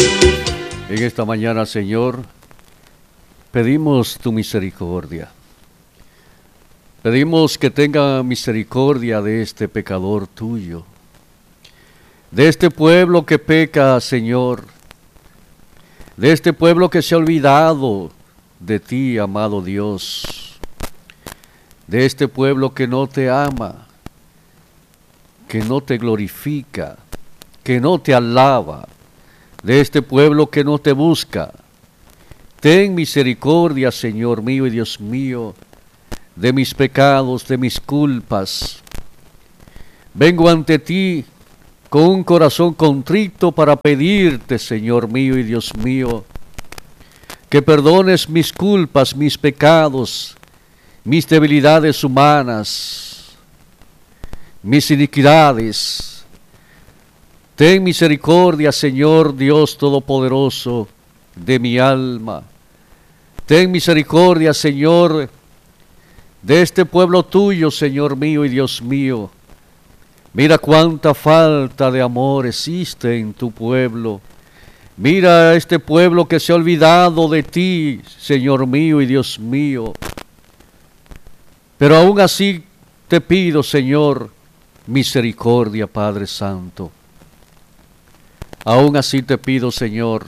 En esta mañana, Señor, pedimos tu misericordia. Pedimos que tenga misericordia de este pecador tuyo, de este pueblo que peca, Señor, de este pueblo que se ha olvidado de ti, amado Dios, de este pueblo que no te ama, que no te glorifica, que no te alaba, de este pueblo que no te busca. Ten misericordia, Señor mío y Dios mío, de mis pecados, de mis culpas. Vengo ante ti con un corazón contrito para pedirte, Señor mío y Dios mío, que perdones mis culpas, mis pecados, mis debilidades humanas, mis iniquidades. Ten misericordia, Señor Dios Todopoderoso, de mi alma. Ten misericordia, Señor, de este pueblo tuyo, Señor mío y Dios mío. Mira cuánta falta de amor existe en tu pueblo. Mira a este pueblo que se ha olvidado de ti, Señor mío y Dios mío. Pero aún así te pido, Señor, misericordia, Padre Santo. Aún así te pido, Señor,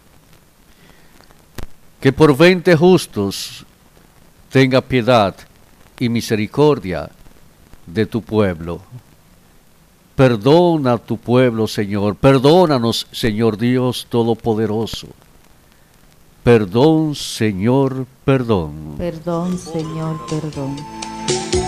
que por 20 justos tenga piedad y misericordia de tu pueblo. Perdona a tu pueblo, Señor. Perdónanos, Señor Dios Todopoderoso. Perdón, Señor, perdón. Perdón, Señor, perdón.